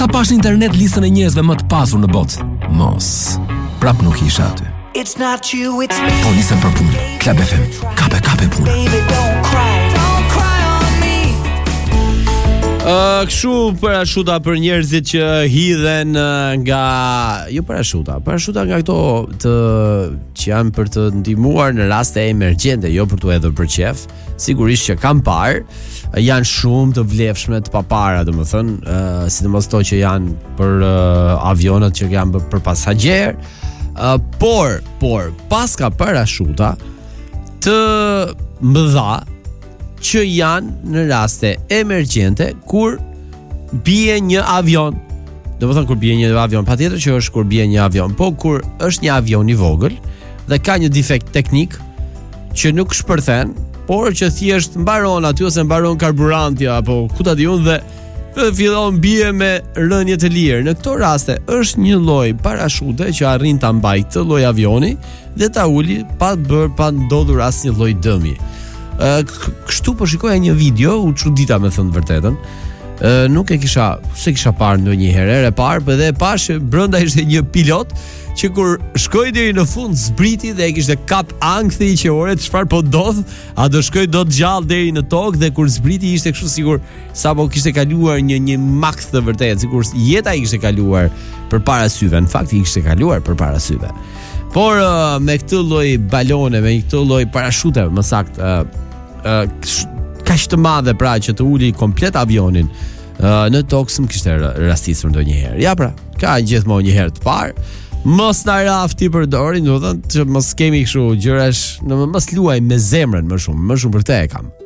Sa pash në internet listën e njerëzve më të pasur në botë? Mos. Prap nuk isha aty. It's not you, it's me. Po nisem për punë. Club FM. Kape punë. Baby, don't cry on me. Kështu parashuta për njerëzit që hidhen nga parashuta nga këto që janë për të ndihmuar në raste emergjente, jo për të hedhur për qef. Sigurisht që kam parë, janë shumë të vlefshme të papara, domethënë, sidomos ato që janë për avionat që janë për pasagjer. Por pas ka parashuta të mëdha që janë në raste emergjente kur bie një avion. Domethënë kur bie një avion, patjetër që është kur bie një avion, po kur është një avion i vogël dhe ka një defekt teknik që nuk shpërthen, por që thjesht mbaron aty ose mbaron karburanti apo ku ta di unë dhe fillon bie me rënje të lirë. Në këto raste është një lloj parashute që arrin ta mbajë këtë lloj avioni dhe ta uli pa ndodhur asnjë lloj dëmi. Kështu po shikoja një video, u çudita me thënë vërtetën. Nuk e kisha parë ndonjëherë, e parë, por edhe e pash që brenda ishte një pilot që kur shkoi deri në fund zbriti dhe e kishte kap ankthi që ore çfarë po ndodh, a do shkoj dot gjallë deri në tokë dhe kur zbriti ishte kështu sigur sapo kishte kaluar një makt të vërtetë, sikur jeta i kishte kaluar përpara syve, në fakt i kishte kaluar përpara syve. Por me këtë lloj balone, me këtë lloj parashute, më saktë, kaq të madhe pra që të uli komplet avionin në tokë s'm kishte rastisur ndonjëherë. Ja pra, ka gjithmonë një herë të parë. Mos na rafti për dorin, do të thonë që mos kemi kështu gjërash, mos luaj me zemrën më shumë për këtë e kam.